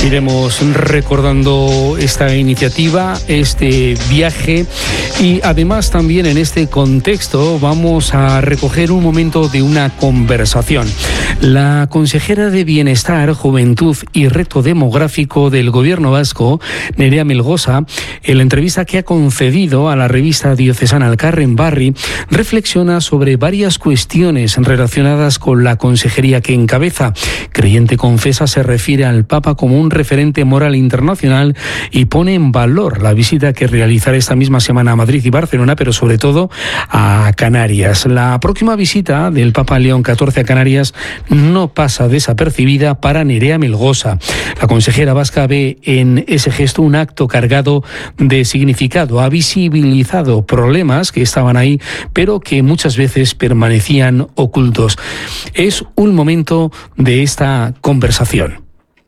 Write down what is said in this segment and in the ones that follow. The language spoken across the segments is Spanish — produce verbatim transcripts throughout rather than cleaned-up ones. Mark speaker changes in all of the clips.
Speaker 1: Seguiremos recordando esta iniciativa, este viaje, y además también en este contexto vamos a recoger un momento de una conversación. La consejera de Bienestar, Juventud y Reto Demográfico del Gobierno vasco, Nerea Melgosa, en la entrevista que ha concedido a la revista diocesana Alcarren Barri, reflexiona sobre varias cuestiones relacionadas con la consejería que encabeza. Creyente confesa se refiere al Papa como un referente moral internacional y pone en valor la visita que realizará esta misma semana a Madrid y Barcelona, pero sobre todo a Canarias. La próxima visita del Papa León catorce a Canarias no pasa desapercibida para Nerea Melgosa. La consejera vasca ve en ese gesto un acto cargado de significado. Ha visibilizado problemas que estaban ahí, pero que muchas veces permanecían ocultos. Es un momento de esta conversación.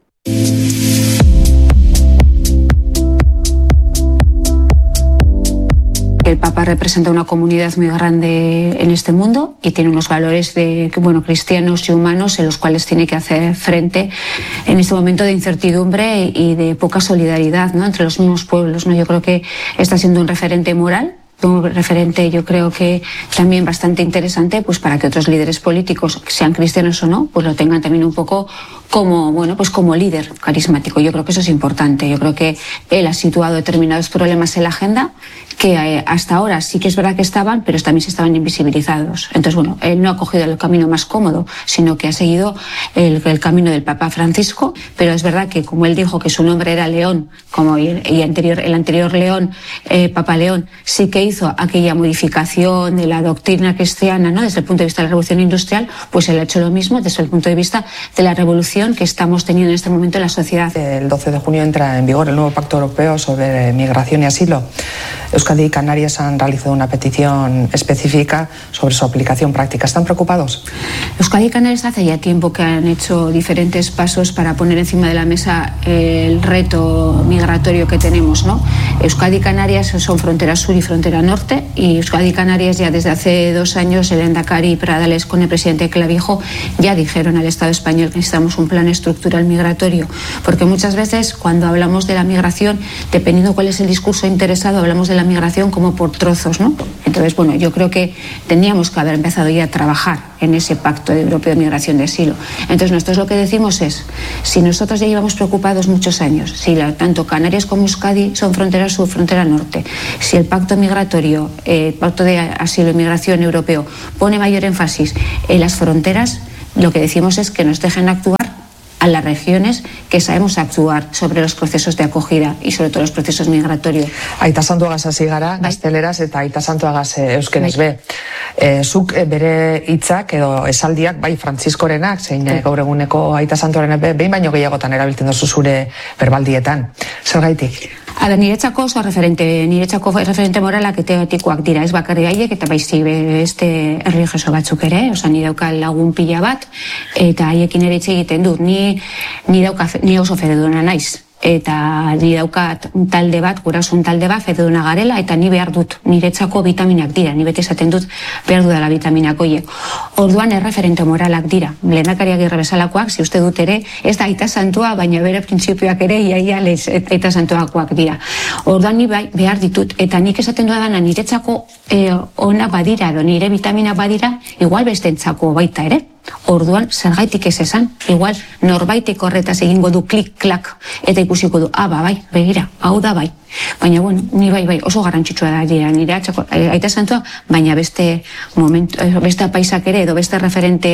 Speaker 2: El Papa representa una comunidad muy grande en este mundo y tiene unos valores de, bueno, cristianos y humanos en los cuales tiene que hacer frente en este momento de incertidumbre y de poca solidaridad, ¿no?, entre los mismos pueblos, ¿no? Yo creo que está siendo un referente moral, un referente, yo creo que también bastante interesante, pues para que otros líderes políticos, sean cristianos o no, pues lo tengan también un poco como, bueno, pues como líder carismático. Yo creo que eso es importante. Yo creo que él ha situado determinados problemas en la agenda que eh, hasta ahora sí que es verdad que estaban, pero también se estaban invisibilizados. Entonces, bueno, él no ha cogido el camino más cómodo, sino que ha seguido el, el camino del Papa Francisco, pero es verdad que, como él dijo que su nombre era León, como y, y anterior, el anterior León, eh, Papa León, sí que hizo aquella modificación de la doctrina cristiana, ¿no?, desde el punto de vista de la revolución industrial, pues él ha hecho lo mismo desde el punto de vista de la revolución que estamos teniendo en este momento en la sociedad.
Speaker 3: El doce de junio entra en vigor el nuevo Pacto Europeo sobre Migración y Asilo. Euskadi y Canarias han realizado una petición específica sobre su aplicación práctica. ¿Están preocupados?
Speaker 2: Euskadi y Canarias hace ya tiempo que han hecho diferentes pasos para poner encima de la mesa el reto migratorio que tenemos, ¿no? Euskadi y Canarias son frontera sur y frontera norte, y Euskadi y Canarias ya desde hace dos años, el Endacari y Pradales con el presidente Clavijo ya dijeron al Estado español que necesitamos un plan estructural migratorio, porque muchas veces cuando hablamos de la migración, dependiendo cuál es el discurso interesado, hablamos de la migración como por trozos, ¿no? Entonces, bueno, yo creo que tendríamos que haber empezado ya a trabajar en ese pacto europeo de migración de asilo. Entonces, nosotros lo que decimos es, si nosotros ya llevamos preocupados muchos años, si la, tanto Canarias como Euskadi son frontera sur, frontera norte, si el pacto migratorio, el eh, pacto de asilo y migración europeo pone mayor énfasis en las fronteras, lo que decimos es que nos dejen actuar a las regiones que sabemos actuar sobre los procesos de acogida y sobre todo los procesos migratorios.
Speaker 3: Aita Santuagaz hasi gara, gazteleraz, eta Aita Santuagaz euskenez be. E, zuk bere hitzak edo esaldiak, bai Frantziskorenak, zein bai. Gaur eguneko Aita Santuarenak be, behin baino gehiagotan erabiltzen duzu zure berbaldietan. Zergaitik?
Speaker 2: Ala, niretzako oso referente, niretzako referente moralak eta etikoak dira, ez bakarri haiek eta baizik beste erlijioso batzuk ere, oza, ni dauka lagun pila bat, eta haiekin ere hitz egiten dut, ni, ni, dauka, ni oso fededuna naiz. Eta ni daukat talde bat, gurasun talde bat, fededuna garela, eta ni behar dut, niretzako vitaminak dira, ni beti esaten dut behar dudala vitaminak oiek. Orduan erreferente moralak dira, lehendakariak irrebesalakoak, si uste dut ere, ez da Aita Santua, baina bere printzipioak ere, iaia lez Aita Santuakoak dira. Orduan ni behar ditut, eta nik esaten dudana niretzako eh, ona badira, edo nire vitaminak badira, igual bestentzako baita ere. Orduan, zergaitik ez esan, igual norbaitek horretaz egingo du klik-klak, eta ikusiko du, ah, ba, bai, begira, hau da bai. Baina, bueno, ni bai, bai, oso garrantzitsua da dira, nire atxako, Aita Santua, baina beste momentu, beste paisak ere, edo beste referente,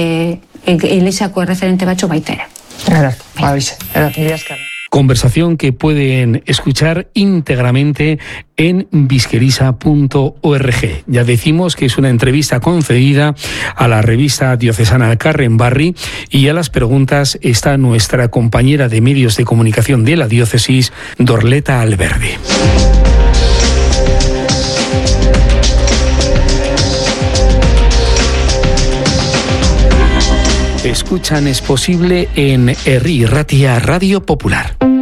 Speaker 2: elizako referente batxo baita ere.
Speaker 3: Erat, ba, bize, erat, nire askar.
Speaker 1: Conversación que pueden escuchar íntegramente en bisquerisa punto org. Ya decimos que es una entrevista concedida a la revista diocesana Alcarren Barri, y a las preguntas está nuestra compañera de medios de comunicación de la diócesis, Dorleta Alberdi. Escuchan Es Posible en Herri Ratia Radio Popular.